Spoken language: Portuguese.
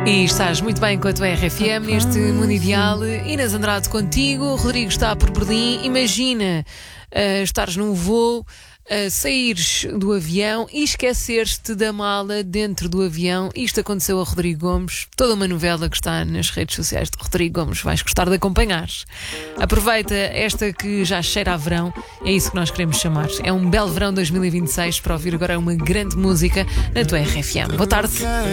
E estás muito bem com a tua RFM neste Mundo Ideal. Inês Andrade contigo, o Rodrigo está por Berlim. Imagina estares num voo, saíres do avião e esqueceres-te da mala dentro do avião. Isto aconteceu a Rodrigo Gomes. Toda uma novela que está nas redes sociais de Rodrigo Gomes. Vais gostar de acompanhar. Aproveita esta que já cheira a verão. É isso que nós queremos chamar. É um belo verão 2026 para ouvir agora uma grande música na tua RFM. Boa tarde.